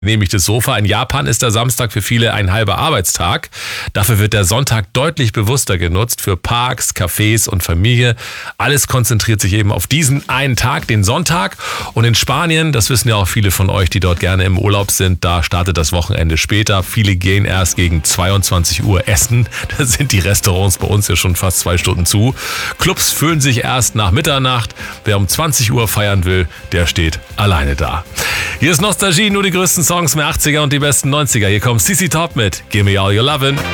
nämlich das Sofa. In Japan ist der Samstag für viele ein halber Arbeitstag. Dafür wird der Sonntag deutlich bewusster genutzt für Parks, Cafés und Familie. Alles konzentriert sich eben auf diesen einen Tag, den Sonntag. Und in Spanien, das wissen ja auch viele von euch, die dort gerne im Urlaub sind, da startet das Wochenende später. Viele gehen erst gegen 22 Uhr essen. Da sind die Restaurants bei uns ja schon fast 2 Stunden zu. Clubs füllen sich erst nach Mitternacht. Wer um 20 Uhr feiern will, der steht alleine da. Hier ist Nostalgie, nur die größten Songs mehr 80er und die besten 90er. Hier kommt CC Top mit Gimme All Your Lovin'.